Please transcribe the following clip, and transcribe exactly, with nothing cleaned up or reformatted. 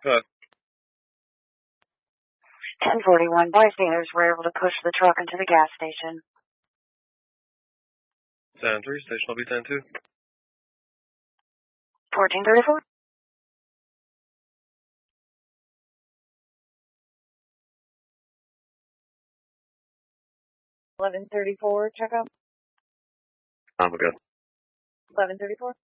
Uh, ten forty-one, bystanders were able to push the truck into the gas station. ten three, station will be ten two. fourteen thirty-four. eleven thirty-four, check out. I'm good. eleven thirty-four.